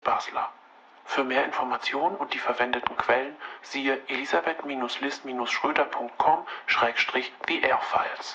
Basler. Für mehr Informationen und die verwendeten Quellen siehe elisabeth-list-schröder.com/BR-Files.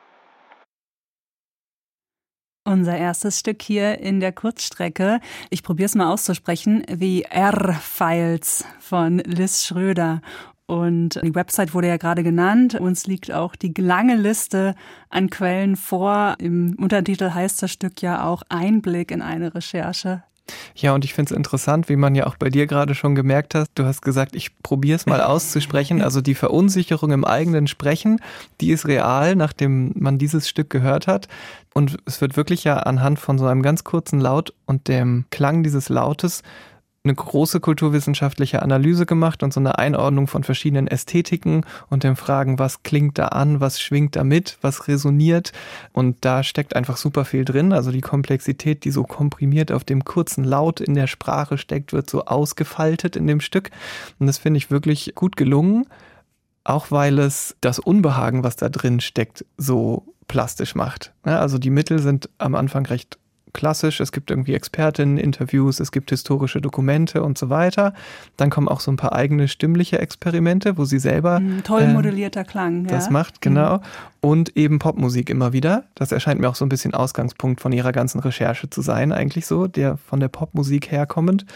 Unser erstes Stück hier in der Kurzstrecke. Ich probiere es mal auszusprechen, wie R-Files von Liz Schröder. Und die Website wurde ja gerade genannt. Uns liegt auch die lange Liste an Quellen vor. Im Untertitel heißt das Stück ja auch Einblick in eine Recherche. Ja, und ich finde es interessant, wie man ja auch bei dir gerade schon gemerkt hat. Du hast gesagt, ich probiere es mal auszusprechen. Also die Verunsicherung im eigenen Sprechen, die ist real, nachdem man dieses Stück gehört hat. Und es wird wirklich ja anhand von so einem ganz kurzen Laut und dem Klang dieses Lautes eine große kulturwissenschaftliche Analyse gemacht und so eine Einordnung von verschiedenen Ästhetiken und den Fragen, was klingt da an, was schwingt da mit, was resoniert. Und da steckt einfach super viel drin. Also die Komplexität, die so komprimiert auf dem kurzen Laut in der Sprache steckt, wird so ausgefaltet in dem Stück. Und das finde ich wirklich gut gelungen, auch weil es das Unbehagen, was da drin steckt, so plastisch macht. Ja, also die Mittel sind am Anfang recht klassisch, es gibt irgendwie Expertinnen-Interviews, es gibt historische Dokumente und so weiter. Dann kommen auch so ein paar eigene stimmliche Experimente, wo sie selber toll modellierter Klang. Das macht, genau. Und eben Popmusik immer wieder. Das erscheint mir auch so ein bisschen Ausgangspunkt von ihrer ganzen Recherche zu sein, eigentlich so, der von der Popmusik herkommend.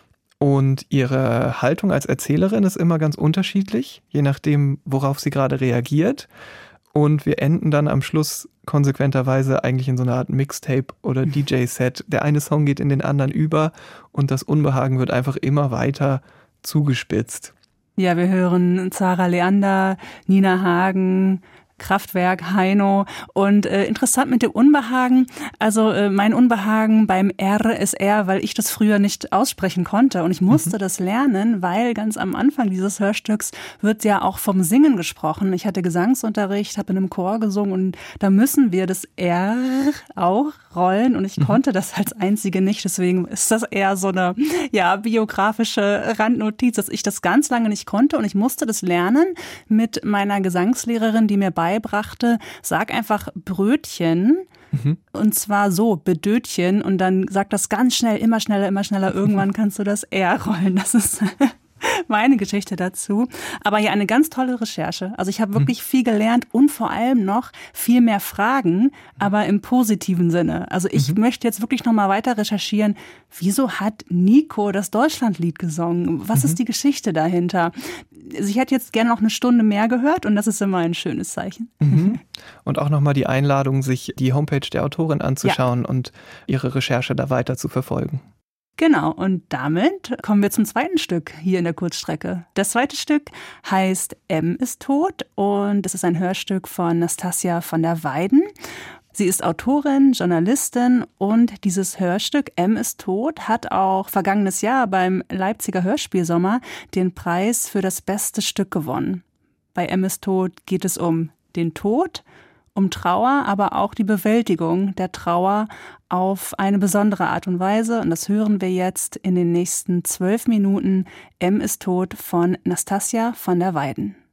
Und ihre Haltung als Erzählerin ist immer ganz unterschiedlich, je nachdem, worauf sie gerade reagiert. Und wir enden dann am Schluss konsequenterweise eigentlich in so einer Art Mixtape oder DJ-Set. Der eine Song geht in den anderen über und das Unbehagen wird einfach immer weiter zugespitzt. Ja, wir hören Zara Leander, Nina Hagen, Kraftwerk, Heino und interessant mit dem Unbehagen, also mein Unbehagen beim R ist R, weil ich das früher nicht aussprechen konnte und ich musste das lernen, weil ganz am Anfang dieses Hörstücks wird ja auch vom Singen gesprochen. Ich hatte Gesangsunterricht, habe in einem Chor gesungen und da müssen wir das R auch rollen und ich konnte das als Einzige nicht, deswegen ist das eher so eine biografische Randnotiz, dass ich das ganz lange nicht konnte und ich musste das lernen mit meiner Gesangslehrerin, die mir beibrachte, sag einfach Brötchen und zwar so, Bedötchen und dann sag das ganz schnell, immer schneller, irgendwann kannst du das R rollen. Das ist meine Geschichte dazu. Aber ja, eine ganz tolle Recherche. Also ich habe wirklich viel gelernt und vor allem noch viel mehr Fragen, aber im positiven Sinne. Also ich möchte jetzt wirklich noch mal weiter recherchieren. Wieso hat Nico das Deutschlandlied gesungen? Was ist die Geschichte dahinter? Also ich hätte jetzt gerne noch eine Stunde mehr gehört und das ist immer ein schönes Zeichen. Und auch nochmal die Einladung, sich die Homepage der Autorin anzuschauen und ihre Recherche da weiter zu verfolgen. Genau, und damit kommen wir zum zweiten Stück hier in der Kurzstrecke. Das zweite Stück heißt M ist tot und es ist ein Hörstück von Nastassja von der Weiden. Sie ist Autorin, Journalistin und dieses Hörstück M ist tot hat auch vergangenes Jahr beim Leipziger Hörspielsommer den Preis für das beste Stück gewonnen. Bei M ist tot geht es um den Tod, um Trauer, aber auch die Bewältigung der Trauer auf eine besondere Art und Weise. Und das hören wir jetzt in den nächsten 12 Minuten. M ist tot von Nastassja von der Weiden.